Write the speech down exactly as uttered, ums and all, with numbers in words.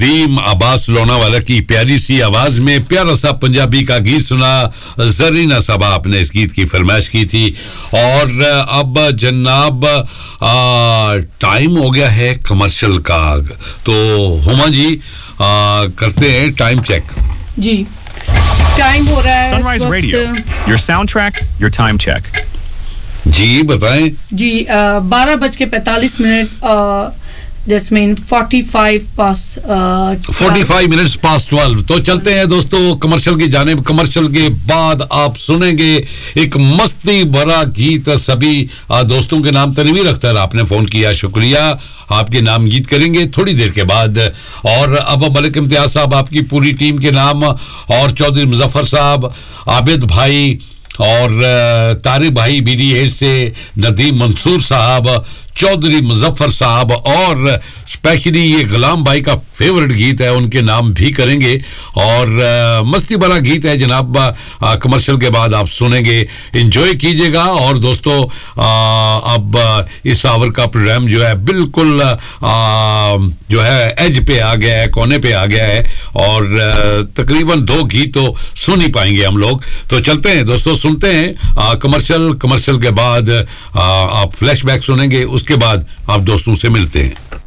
दीम अब्बास लोनावाला की प्यारी सी आवाज में प्यारा सा पंजाबी का गीत सुना। जरीना साहब आपने इस गीत की फरमाइश की थी। और अब जनाब टाइम हो गया है कमर्शियल का, तो हुमा जी आ, करते हैं टाइम चेक। जी टाइम हो रहा है sunrise radio, your sound track, your time check. जी बताएं। जी बारह बज के पैंतालीस minute, jasmine forty five pass forty five minutes पास ट्वेल्व। तो चलते हैं दोस्तों कमर्शियल की जानिब। कमर्शियल के बाद आप सुनेंगे एक मस्ती भरा गीत। सभी आ, दोस्तों के नाम तनवीर अख्तर, आपने फोन किया, शुक्रिया। आपके नाम गीत करेंगे थोड़ी देर के बाद। और अब मलिक इम्तियाज साहब, आपकी पूरी टीम के नाम, और चौधरी मुजफ्फर साहब, आबिद भाई, और तारिक भाई बीडी एट से, नदीम मंसूर साहब, चौधरी मुजफ्फर साहब, और स्पेशली ये गुलाम भाई का फेवरेट गीत है, उनके नाम भी करेंगे। और आ, मस्ती भरा गीत है जनाब, आ, कमर्शियल के बाद आप सुनेंगे, एंजॉय कीजिएगा। और दोस्तों आ, अब इस आवर का प्रोग्राम जो है बिल्कुल आ, जो है एज पे आ गया है, कोने पे आ गया है, और आ, तकरीबन दो गीत तो सुन ही पाएंगे हम लोग। तो चलते हैं दोस्तों, सुनते हैं कमर्शियल। कमर्शियल के बाद आ, आप फ्लैशबैक सुनेंगे, उसके बाद आप दोस्तों से मिलते हैं।